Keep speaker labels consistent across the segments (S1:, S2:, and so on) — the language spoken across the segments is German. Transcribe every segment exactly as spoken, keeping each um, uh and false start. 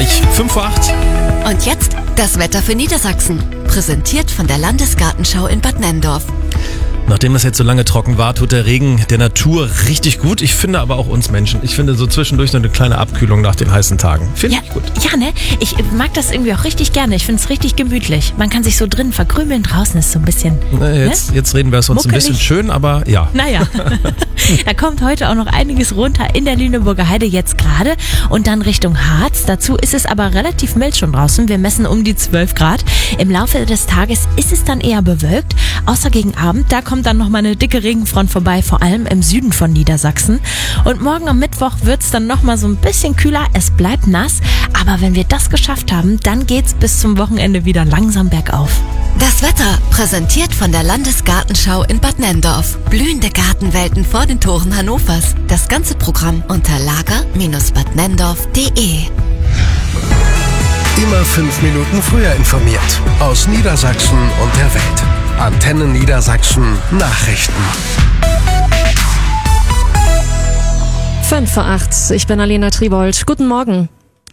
S1: gleich fünf vor acht.
S2: Und jetzt das Wetter für Niedersachsen. Präsentiert von der Landesgartenschau in Bad Nenndorf.
S1: Nachdem es jetzt so lange trocken war, tut der Regen der Natur richtig gut. Ich finde aber auch uns Menschen. Ich finde so zwischendurch so eine kleine Abkühlung nach den heißen Tagen. Finde
S3: ja,
S1: ich gut.
S3: Ja, ne? Ich mag das irgendwie auch richtig gerne. Ich finde es richtig gemütlich. Man kann sich so drin verkrümeln. Draußen ist so ein bisschen...
S1: Na, jetzt,
S3: ne?
S1: jetzt reden wir es uns
S3: Muckelig.
S1: ein bisschen schön, aber ja.
S3: Naja, da kommt heute auch noch einiges runter in der Lüneburger Heide jetzt gerade und dann Richtung Harz. Dazu ist es aber relativ mild schon draußen. Wir messen um die zwölf Grad. Im Laufe des Tages ist es dann eher bewölkt. Außer gegen Abend, da kommt dann nochmal eine dicke Regenfront vorbei, vor allem im Süden von Niedersachsen. Und morgen am Mittwoch wird es dann nochmal so ein bisschen kühler. Es bleibt nass. Aber wenn wir das geschafft haben, dann geht's bis zum Wochenende wieder langsam bergauf.
S2: Das Wetter präsentiert von der Landesgartenschau in Bad Nenndorf. Blühende Gartenwelten vor den Toren Hannovers. Das ganze Programm unter lager Bindestrich bad nenndorf punkt de.
S4: Immer fünf Minuten früher informiert. Aus Niedersachsen und der Welt. Antenne Niedersachsen Nachrichten.
S5: fünf vor acht. Ich bin Alena Tribold. Guten Morgen.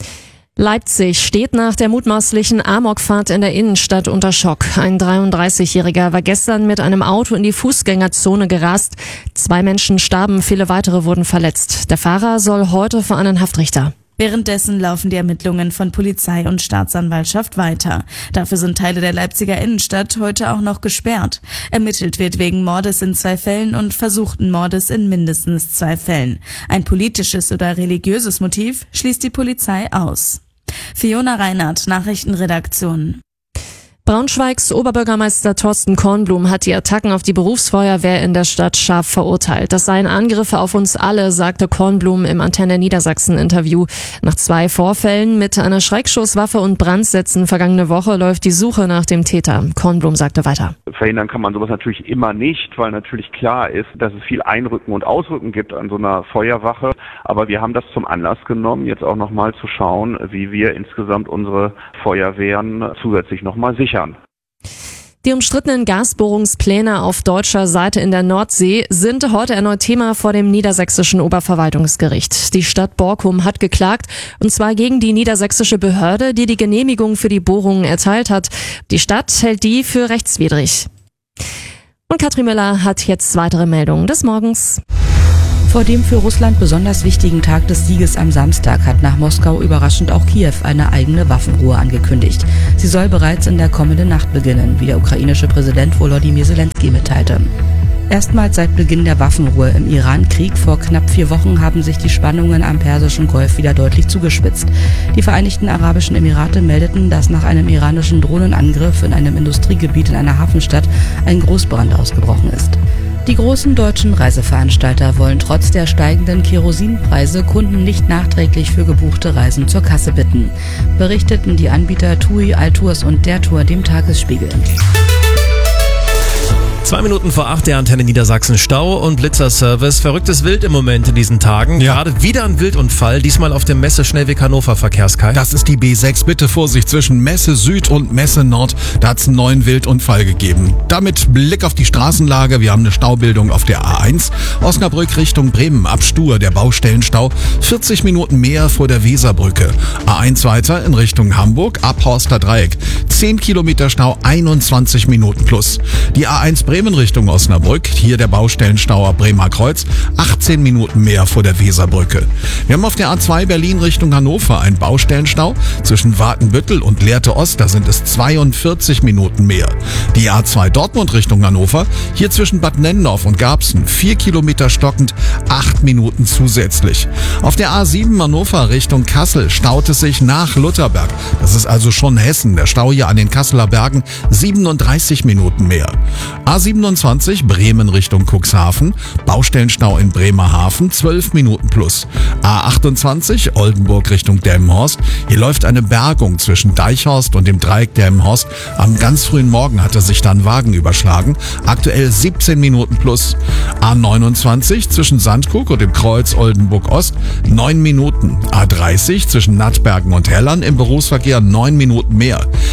S5: Leipzig steht nach der mutmaßlichen Amokfahrt in der Innenstadt unter Schock. Ein dreiunddreißigjähriger war gestern mit einem Auto in die Fußgängerzone gerast. Zwei Menschen starben, viele weitere wurden verletzt. Der Fahrer soll heute vor einen Haftrichter.
S6: Währenddessen laufen die Ermittlungen von Polizei und Staatsanwaltschaft weiter. Dafür sind Teile der Leipziger Innenstadt heute auch noch gesperrt. Ermittelt wird wegen Mordes in zwei Fällen und versuchten Mordes in mindestens zwei Fällen. Ein politisches oder religiöses Motiv schließt die Polizei aus. Fiona Reinhardt, Nachrichtenredaktion.
S5: Braunschweigs Oberbürgermeister Thorsten Kornblum hat die Attacken auf die Berufsfeuerwehr in der Stadt scharf verurteilt. Das seien Angriffe auf uns alle, sagte Kornblum im Antenne Niedersachsen-Interview. Nach zwei Vorfällen mit einer Schreckschusswaffe und Brandsätzen vergangene Woche läuft die Suche nach dem Täter. Kornblum sagte weiter.
S7: Verhindern kann man sowas natürlich immer nicht, weil natürlich klar ist, dass es viel Einrücken und Ausrücken gibt an so einer Feuerwache. Aber wir haben das zum Anlass genommen, jetzt auch nochmal zu schauen, wie wir insgesamt unsere Feuerwehren zusätzlich nochmal sichern.
S5: Die umstrittenen Gasbohrungspläne auf deutscher Seite in der Nordsee sind heute erneut Thema vor dem niedersächsischen Oberverwaltungsgericht. Die Stadt Borkum hat geklagt, und zwar gegen die niedersächsische Behörde, die die Genehmigung für die Bohrungen erteilt hat. Die Stadt hält die für rechtswidrig. Und Katrin Müller hat jetzt weitere Meldungen des Morgens.
S8: Vor dem für Russland besonders wichtigen Tag des Sieges am Samstag hat nach Moskau überraschend auch Kiew eine eigene Waffenruhe angekündigt. Sie soll bereits in der kommenden Nacht beginnen, wie der ukrainische Präsident Volodymyr Zelensky mitteilte. Erstmals seit Beginn der Waffenruhe im Iran-Krieg vor knapp vier Wochen haben sich die Spannungen am Persischen Golf wieder deutlich zugespitzt. Die Vereinigten Arabischen Emirate meldeten, dass nach einem iranischen Drohnenangriff in einem Industriegebiet in einer Hafenstadt ein Großbrand ausgebrochen ist. Die großen deutschen Reiseveranstalter wollen trotz der steigenden Kerosinpreise Kunden nicht nachträglich für gebuchte Reisen zur Kasse bitten, berichteten die Anbieter TUI, Altours und der Tour dem Tagesspiegel.
S1: Zwei Minuten vor acht, der Antenne Niedersachsen Stau und Blitzerservice. Verrücktes Wild im Moment in diesen Tagen.
S9: Ja.
S1: Gerade wieder ein Wildunfall, diesmal auf dem Messe-Schnellweg Hannover Verkehrskai.
S9: Das ist die B sechs. Bitte Vorsicht zwischen Messe Süd und Messe Nord. Da hat es einen neuen Wildunfall gegeben. Damit Blick auf die Straßenlage. Wir haben eine Staubildung auf der A eins. Osnabrück Richtung Bremen ab Stur, der Baustellenstau. vierzig Minuten mehr vor der Weserbrücke. A eins weiter in Richtung Hamburg ab Horster Dreieck. zehn Kilometer Stau, einundzwanzig Minuten plus. Die A eins Bremen Richtung Osnabrück, hier der Baustellenstau ab Bremer Kreuz, achtzehn Minuten mehr vor der Weserbrücke. Wir haben auf der A zwei Berlin Richtung Hannover einen Baustellenstau zwischen Watenbüttel und Lehrte Ost, da sind es zweiundvierzig Minuten mehr. Die A zwei Dortmund Richtung Hannover, hier zwischen Bad Nenndorf und Garbsen, vier Kilometer stockend, acht Minuten zusätzlich. Auf der A sieben Hannover Richtung Kassel staut es sich nach Lutherberg. Das ist also schon Hessen, der Stau hier an den Kasseler Bergen, siebenunddreißig Minuten mehr. A siebenundzwanzig Bremen Richtung Cuxhaven, Baustellenstau in Bremerhaven, zwölf Minuten plus. A achtundzwanzig Oldenburg Richtung Delmenhorst, hier läuft eine Bergung zwischen Deichhorst und dem Dreieck Delmenhorst. Am ganz frühen Morgen hatte sich dann Wagen überschlagen, aktuell siebzehn Minuten plus. A neunundzwanzig zwischen Sandkrug und dem Kreuz Oldenburg Ost, neun Minuten. A dreißig zwischen Nattbergen und Hellern im Berufsverkehr neun Minuten mehr.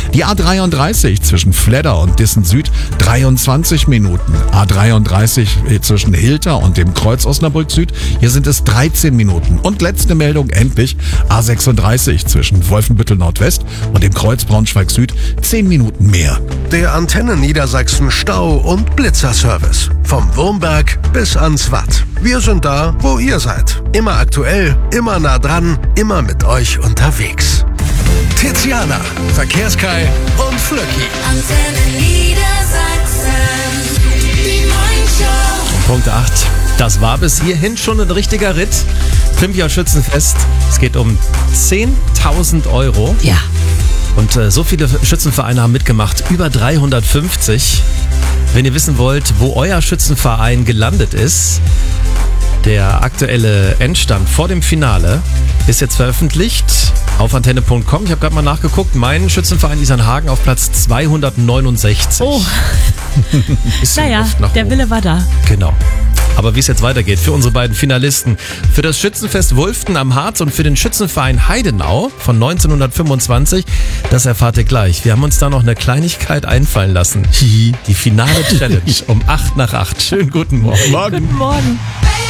S9: Die A dreiunddreißig zwischen Fledder und Dissen Süd dreiundzwanzig Minuten. A dreiunddreißig zwischen Hilter und dem Kreuz Osnabrück Süd, hier sind es dreizehn Minuten. Und letzte Meldung endlich, A sechsunddreißig zwischen Wolfenbüttel Nordwest und dem Kreuz Braunschweig Süd, zehn Minuten mehr.
S4: Der Antenne Niedersachsen Stau- und Blitzerservice. Vom Wurmberg bis ans Watt. Wir sind da, wo ihr seid. Immer aktuell, immer nah dran, immer mit euch unterwegs. Tiziana, Verkehrskai und Flöcki.
S10: Antenne Niedersachsen, die Morningshow.
S1: Punkt acht. Das war bis hierhin schon ein richtiger Ritt. Trimpia Schützenfest. Es geht um zehntausend Euro.
S3: Ja.
S1: Und äh, so viele Schützenvereine haben mitgemacht. Über dreihundertfünfzig. Wenn ihr wissen wollt, wo euer Schützenverein gelandet ist, der aktuelle Endstand vor dem Finale ist jetzt veröffentlicht auf antenne punkt com. Ich habe gerade mal nachgeguckt. Mein Schützenverein Isernhagen auf Platz zweihundertneunundsechzig.
S3: Oh.
S1: Bisschen
S3: Naja,
S1: Luft nach
S3: der
S1: oben.
S3: Wille war da.
S1: Genau. Aber wie es jetzt weitergeht für unsere beiden Finalisten, für das Schützenfest Wulften am Harz und für den Schützenverein Heidenau von neunzehnhundertfünfundzwanzig, das erfahrt ihr gleich. Wir haben uns da noch eine Kleinigkeit einfallen lassen. Die finale Challenge um acht nach acht. Schönen guten Morgen.
S9: Morgen.
S3: Guten Morgen.
S10: Baby,